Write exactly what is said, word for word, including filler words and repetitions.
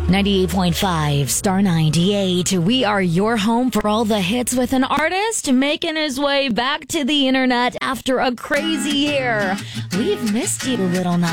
ninety-eight point five, Star ninety-eight. We are your home for all the hits with an artist making his way back to the internet after a crazy year. We've missed you, Little Nas.